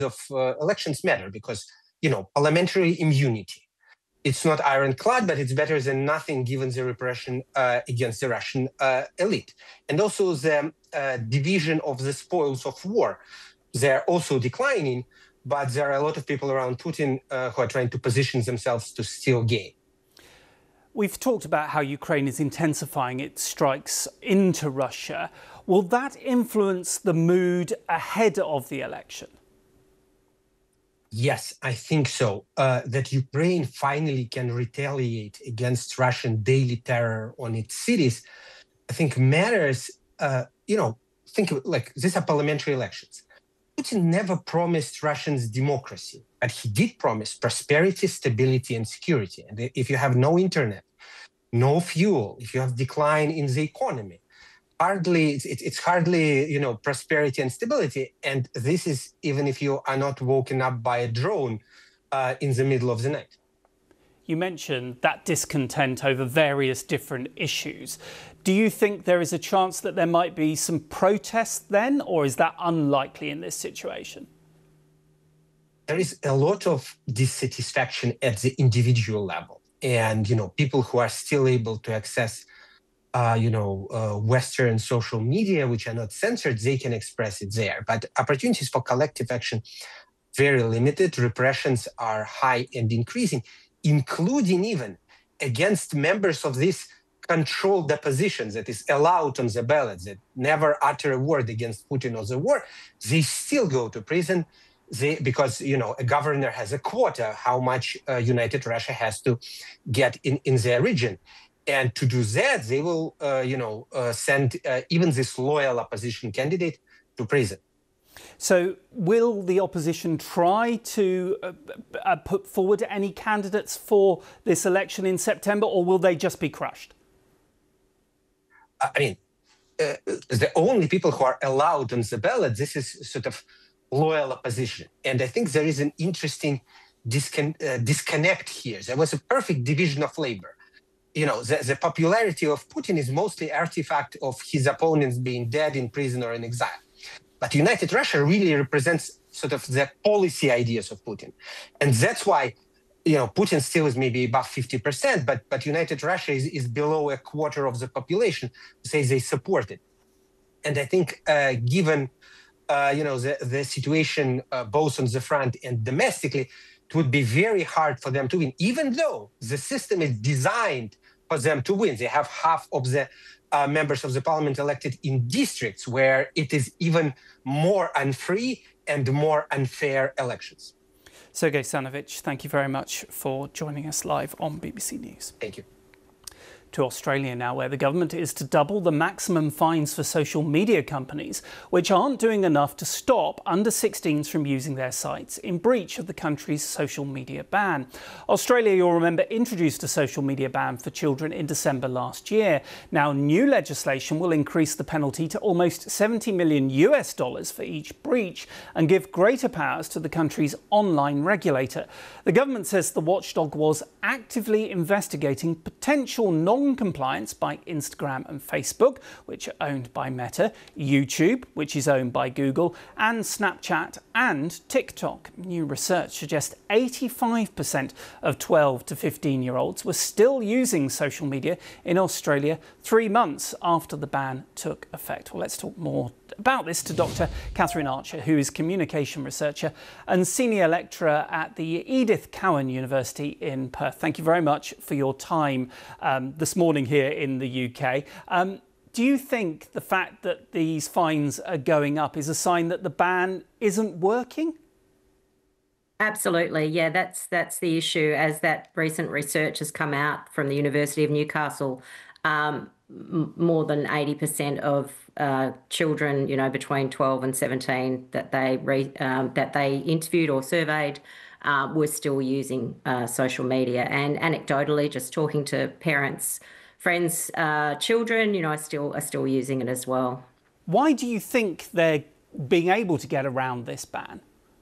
of elections matter because, parliamentary immunity. It's not ironclad, but it's better than nothing given the repression against the Russian elite. And also the division of the spoils of war. They're also declining, but there are a lot of people around Putin who are trying to position themselves to still gain. We've talked about how Ukraine is intensifying its strikes into Russia. Will that influence the mood ahead of the election? Yes, I think so. That Ukraine finally can retaliate against Russian daily terror on its cities, I think matters. Think like these are parliamentary elections. Putin never promised Russians democracy, but he did promise prosperity, stability, and security. And if you have no internet, no fuel, if you have decline in the economy, it's hardly prosperity and stability. And this is even if you are not woken up by a drone in the middle of the night. You mentioned that discontent over various different issues. Do you think there is a chance that there might be some protests then, or is that unlikely in this situation? There is a lot of dissatisfaction at the individual level. And, people who are still able to access, Western social media, which are not censored, they can express it there. But opportunities for collective action, very limited. Repressions are high and increasing, including even against members of this controlled opposition that is allowed on the ballots, that never utter a word against Putin or the war. They still go to prison because, a governor has a quota, how much United Russia has to get in their region. And to do that, they will, send even this loyal opposition candidate to prison. So will the opposition try to put forward any candidates for this election in September, or will they just be crushed? The only people who are allowed on the ballot, this is sort of loyal opposition. And I think there is an interesting disconnect here. There was a perfect division of labor. The popularity of Putin is mostly artifact of his opponents being dead, in prison, or in exile. But United Russia really represents sort of the policy ideas of Putin. And that's why, Putin still is maybe above 50%, but United Russia is below a quarter of the population who say they support it. And I think given, the situation both on the front and domestically, it would be very hard for them to win, even though the system is designed for them to win. They have half of the members of the parliament elected in districts where it is even more unfree and more unfair elections. Sergei Stanovich, thank you very much for joining us live on BBC News. Thank you. To Australia now, where the government is to double the maximum fines for social media companies, which aren't doing enough to stop under-16s from using their sites in breach of the country's social media ban. Australia, you'll remember, introduced a social media ban for children in December last year. Now, new legislation will increase the penalty to almost $70 million for each breach and give greater powers to the country's online regulator. The government says the watchdog was actively investigating potential non-compliance by Instagram and Facebook, which are owned by Meta, YouTube, which is owned by Google, and Snapchat and TikTok. New research suggests 85% of 12 to 15-year-olds were still using social media in Australia 3 months after the ban took effect. Well, let's talk more about this to Dr. Catherine Archer, who is communication researcher and senior lecturer at the Edith Cowan University in Perth. Thank you very much for your time this morning here in the UK. Do you think the fact that these fines are going up is a sign that the ban isn't working? Absolutely, yeah, that's the issue. As that recent research has come out from the University of Newcastle, more than 80% of children, between 12 and 17 that they interviewed or surveyed were still using social media. And anecdotally, just talking to parents, friends, children, are still using it as well. Why do you think they're being able to get around this ban?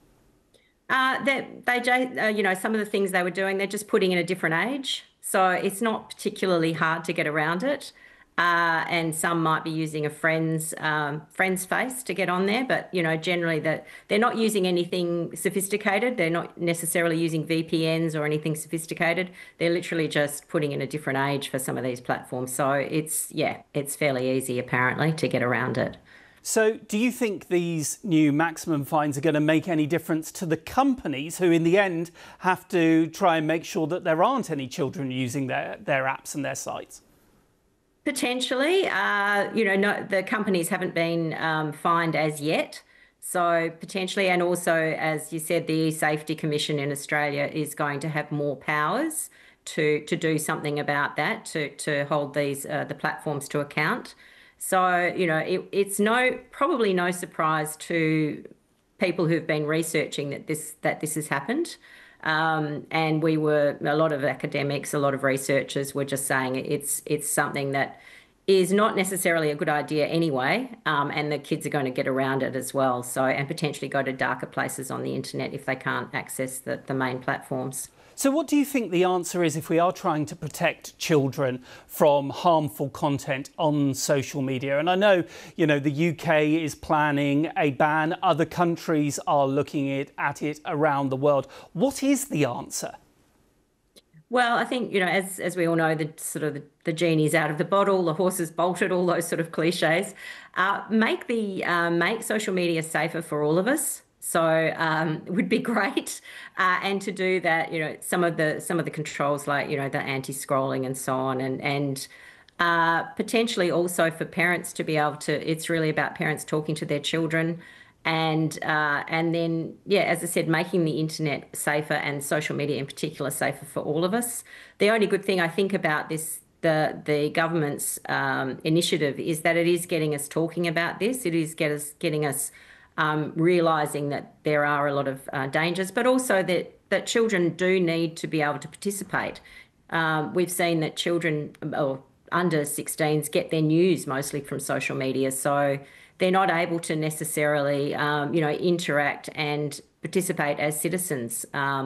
Some of the things they were doing, they're just putting in a different age. So it's not particularly hard to get around it. and some might be using a friend's face to get on there. But generally that they're not using anything sophisticated. They're not necessarily using VPNs or anything sophisticated. They're literally just putting in a different age for some of these platforms. So it's fairly easy apparently to get around it. So do you think these new maximum fines are going to make any difference to the companies who in the end have to try and make sure that there aren't any children using their apps and their sites? Potentially. No, the companies haven't been fined as yet. So potentially, and also, as you said, the eSafety Commission in Australia is going to have more powers to do something about that, to hold these the platforms to account. So, it's probably no surprise to people who've been researching that this has happened. And a lot of academics, a lot of researchers were just saying it's something that is not necessarily a good idea anyway, and the kids are going to get around it as well. So, and potentially go to darker places on the internet if they can't access the main platforms. So what do you think the answer is if we are trying to protect children from harmful content on social media? And I know, the UK is planning a ban. Other countries are looking at it around the world. What is the answer? Well, I think, as we all know, the genie's out of the bottle, the horse is bolted, all those sort of cliches. Make social media safer for all of us. So would be great, and to do that, some of the controls like the anti-scrolling and so on, and potentially also for parents to be able to. It's really about parents talking to their children, and then as I said, making the internet safer and social media in particular safer for all of us. The only good thing I think about this, the government's initiative, is that it is getting us talking about this. It is getting us. Realising that there are a lot of dangers, but also that children do need to be able to participate. We've seen that children under 16s get their news mostly from social media, so they're not able to necessarily, interact and participate as citizens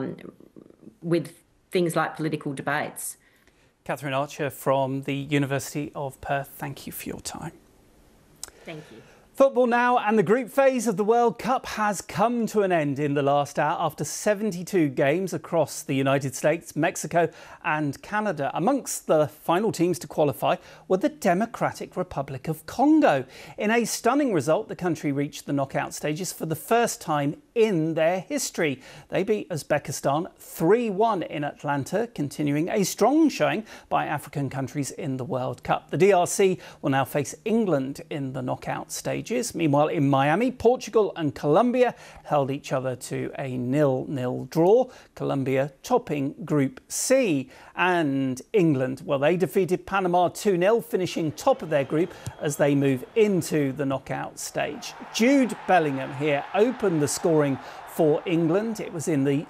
with things like political debates. Catherine Archer from the University of Perth, thank you for your time. Thank you. Football now, and the group phase of the World Cup has come to an end in the last hour after 72 games across the United States, Mexico and Canada. Amongst the final teams to qualify were the Democratic Republic of Congo. In a stunning result, the country reached the knockout stages for the first time in their history. They beat Uzbekistan 3-1 in Atlanta, continuing a strong showing by African countries in the World Cup. The DRC will now face England in the knockout stages. Meanwhile, in Miami, Portugal and Colombia held each other to a 0-0 draw, Colombia topping Group C. And England, well, they defeated Panama 2-0, finishing top of their group as they move into the knockout stage. Jude Bellingham here opened the scoring for England. It was in the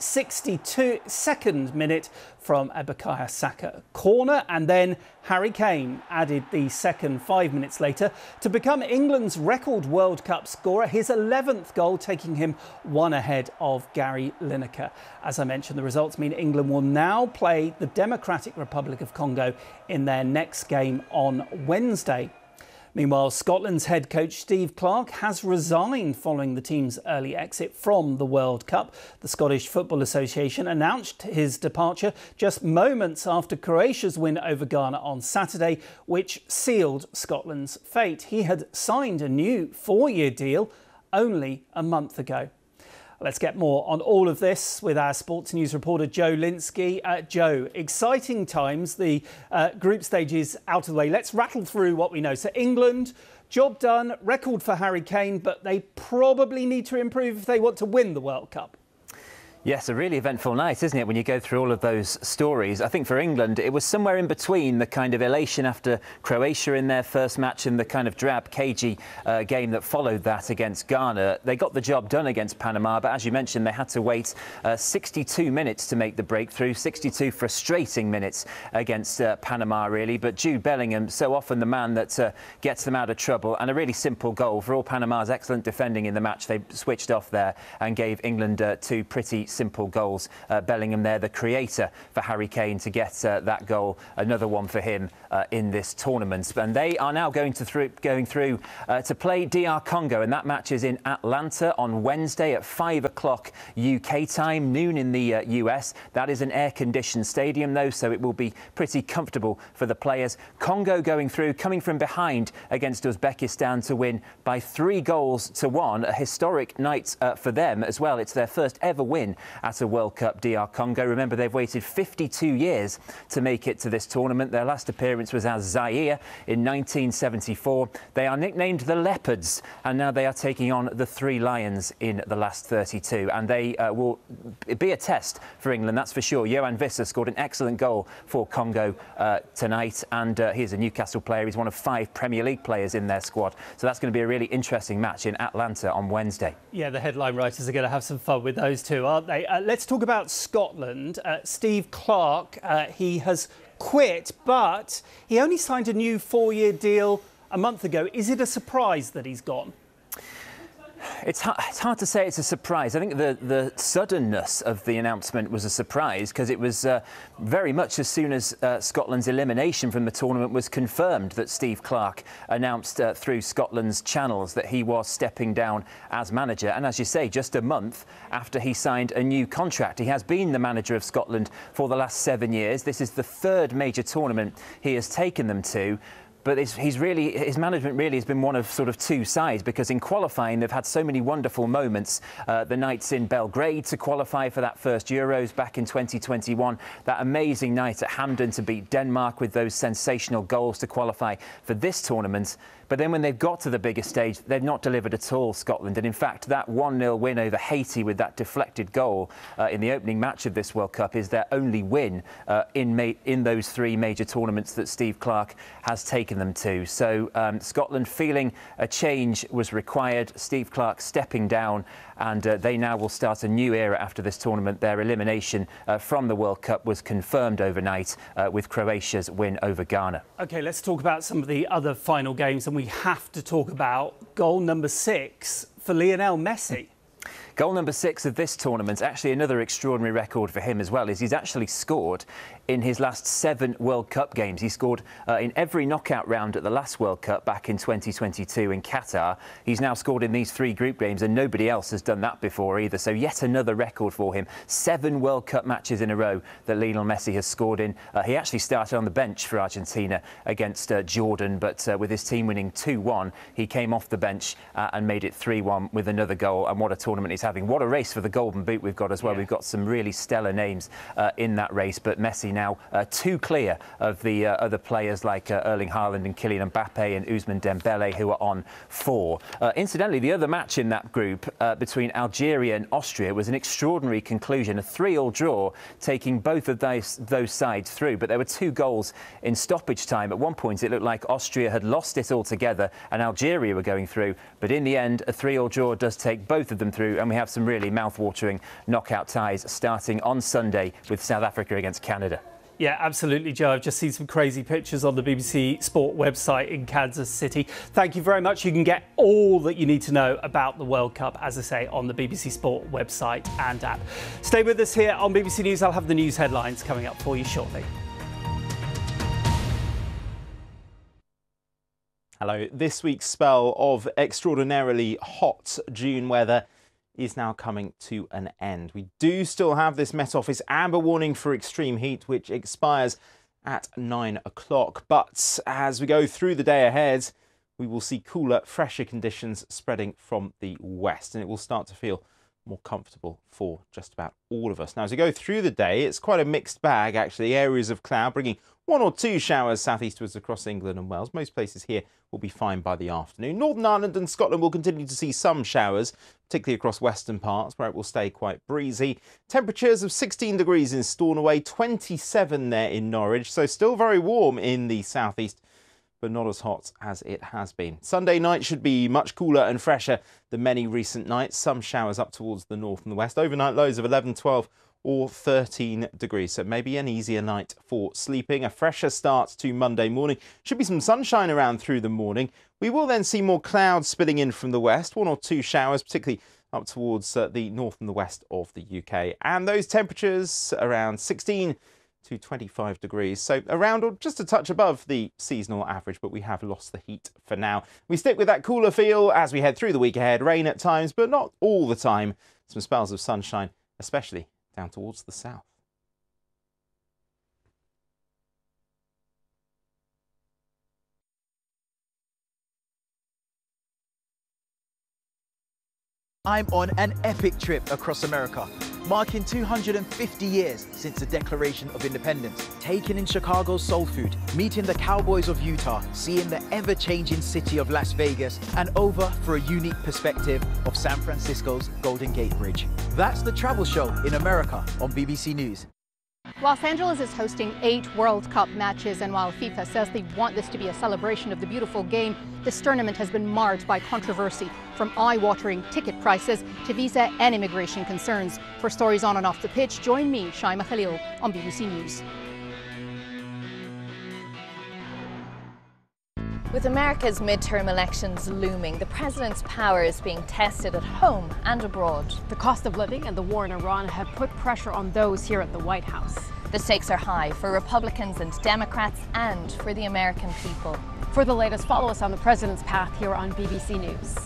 62nd minute from a Bukayo Saka corner, and then Harry Kane added the second 5 minutes later to become England's record World Cup scorer, his 11th goal taking him one ahead of Gary Lineker. As I mentioned, the results mean England will now play the Democratic Republic of Congo in their next game on Wednesday. Meanwhile, Scotland's head coach Steve Clarke has resigned following the team's early exit from the World Cup. The Scottish Football Association announced his departure just moments after Croatia's win over Ghana on Saturday, which sealed Scotland's fate. He had signed a new 4-year deal only a month ago. Let's get more on all of this with our sports news reporter Joe Linsky. Joe, exciting times. The group stage is out of the way. Let's rattle through what we know. So England, job done, record for Harry Kane, but they probably need to improve if they want to win the World Cup. Yes, a really eventful night, isn't it, when you go through all of those stories. I think for England, it was somewhere in between the kind of elation after Croatia in their first match and the kind of drab, cagey game that followed that against Ghana. They got the job done against Panama, but as you mentioned, they had to wait 62 minutes to make the breakthrough, 62 frustrating minutes against Panama, really. But Jude Bellingham, so often the man that gets them out of trouble, and a really simple goal. For all Panama's excellent defending in the match, they switched off there and gave England two pretty simple goals. Bellingham there, the creator for Harry Kane to get that goal. Another one for him in this tournament. And they are now going through to play DR Congo, and that match is in Atlanta on Wednesday at 5 o'clock UK time, noon in the US. That is an air-conditioned stadium though, so it will be pretty comfortable for the players. Congo going through, coming from behind against Uzbekistan to win by 3-1, a historic night for them as well. It's their first ever win at a World Cup, DR Congo. Remember, they've waited 52 years to make it to this tournament. Their last appearance was as Zaire in 1974. They are nicknamed the Leopards, and now they are taking on the Three Lions in the last 32. And they will be a test for England, that's for sure. Yohan Wissa scored an excellent goal for Congo tonight, and he's a Newcastle player. He's one of 5 Premier League players in their squad. So that's going to be a really interesting match in Atlanta on Wednesday. Yeah, the headline writers are going to have some fun with those two, aren't they? Let's talk about Scotland. Steve Clarke, he has quit, but he only signed a new 4-year deal a month ago. Is it a surprise that he's gone? It's hard to say it's a surprise. I think the suddenness of the announcement was a surprise, because it was very much as soon as Scotland's elimination from the tournament was confirmed that Steve Clarke announced through Scotland's channels that he was stepping down as manager. And as you say, just a month after he signed a new contract. He has been the manager of Scotland for the last 7 years. This is the 3rd major tournament he has taken them to. But his management really has been one of sort of 2 sides, because in qualifying they've had so many wonderful moments. The nights in Belgrade to qualify for that first Euros back in 2021, that amazing night at Hampden to beat Denmark with those sensational goals to qualify for this tournament. But then when they've got to the bigger stage, they've not delivered at all, Scotland. And in fact, that 1-0 win over Haiti with that deflected goal in the opening match of this World Cup is their only win in those 3 major tournaments that Steve Clarke has taken them to. So Scotland feeling a change was required. Steve Clarke stepping down, and they now will start a new era after this tournament. Their elimination from the World Cup was confirmed overnight with Croatia's win over Ghana. OK, let's talk about some of the other final games, and we have to talk about goal number 6 for Lionel Messi. Goal number 6 of this tournament, actually another extraordinary record for him as well, is he's actually scored in his last 7 World Cup games. He scored in every knockout round at the last World Cup back in 2022 in Qatar. He's now scored in these 3 group games, and nobody else has done that before either. So yet another record for him. 7 World Cup matches in a row that Lionel Messi has scored in. He actually started on the bench for Argentina against Jordan, but with his team winning 2-1, he came off the bench and made it 3-1 with another goal. And what a tournament he's having. What a race for the Golden Boot we've got as well. Yeah. We've got some really stellar names in that race, but Messi now 2 clear of the other players like Erling Haaland and Kylian Mbappe and Ousmane Dembele, who are on 4. Incidentally, the other match in that group between Algeria and Austria was an extraordinary conclusion, a 3-3 draw, taking both of those sides through. But there were 2 goals in stoppage time. At one point, it looked like Austria had lost it altogether and Algeria were going through. But in the end, a 3-3 draw does take both of them through, and we have some really mouth-watering knockout ties starting on Sunday with South Africa against Canada. Yeah, absolutely, Joe. I've just seen some crazy pictures on the BBC Sport website in Kansas City. Thank you very much. You can get all that you need to know about the World Cup, as I say, on the BBC Sport website and app. Stay with us here on BBC News. I'll have the news headlines coming up for you shortly. Hello. This week's spell of extraordinarily hot June weather is now coming to an end. We do still have this Met Office amber warning for extreme heat, which expires at 9 o'clock. But as we go through the day ahead, we will see cooler, fresher conditions spreading from the west, and it will start to feel more comfortable for just about all of us. Now, as we go through the day, it's quite a mixed bag, actually. Areas of cloud bringing 1 or 2 showers southeastwards across England and Wales. Most places here will be fine by the afternoon. Northern Ireland and Scotland will continue to see some showers, particularly across western parts, where it will stay quite breezy. Temperatures of 16 degrees in Stornoway, 27 there in Norwich, so still very warm in the southeast, but not as hot as it has been. Sunday night should be much cooler and fresher than many recent nights. Some showers up towards the north and the west. Overnight lows of 11, 12 or 13 degrees. So maybe an easier night for sleeping. A fresher start to Monday morning. Should be some sunshine around through the morning. We will then see more clouds spilling in from the west. 1 or 2 showers, particularly up towards the north and the west of the UK. And those temperatures around 16 to 25 degrees, so around or just a touch above the seasonal average, but we have lost the heat for now. We stick with that cooler feel as we head through the week ahead. Rain at times, but not all the time. Some spells of sunshine, especially down towards the south. I'm on an epic trip across America, marking 250 years since the Declaration of Independence. Taking in Chicago's soul food, meeting the cowboys of Utah, seeing the ever-changing city of Las Vegas, and over for a unique perspective of San Francisco's Golden Gate Bridge. That's the travel show in America on BBC News. Los Angeles is hosting 8 World Cup matches, and while FIFA says they want this to be a celebration of the beautiful game, this tournament has been marred by controversy, from eye-watering ticket prices to visa and immigration concerns. For stories on and off the pitch, join me, Shaima Khalil, on BBC News. With America's midterm elections looming, the president's power is being tested at home and abroad. The cost of living and the war in Iran have put pressure on those here at the White House. The stakes are high for Republicans and Democrats and for the American people. For the latest, follow us on the president's path here on BBC News.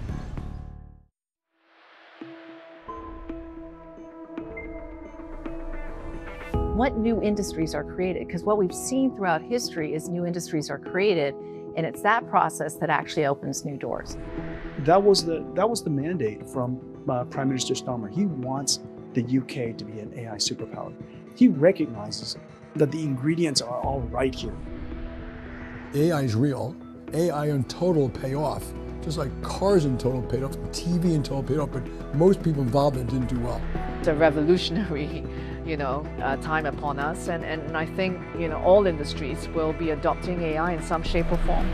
What new industries are created? Because what we've seen throughout history is new industries are created, and it's that process that actually opens new doors. That was the mandate from Prime Minister Starmer. He wants the UK to be an AI superpower. He recognizes that the ingredients are all right here. AI is real. AI in total pay off. Just like cars in total paid off, TV in total paid off, but most people involved in it didn't do well. It's a revolutionary, time upon us, and I think, all industries will be adopting AI in some shape or form.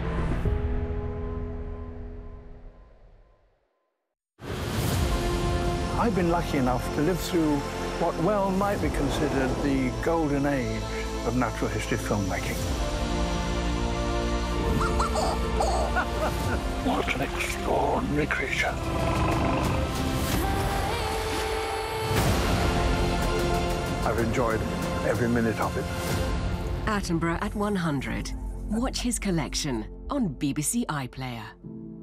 I've been lucky enough to live through what well might be considered the golden age of natural history filmmaking. What an extraordinary creature. I've enjoyed every minute of it. Attenborough at 100. Watch his collection on BBC iPlayer.